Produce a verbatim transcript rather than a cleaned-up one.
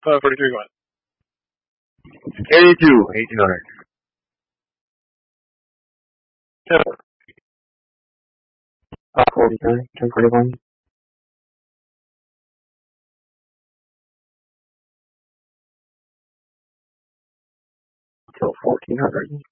five forty-three, what? eighty-two, eighteen hundred. ten. five forty-nine, ten forty-one. Till fourteen hundred.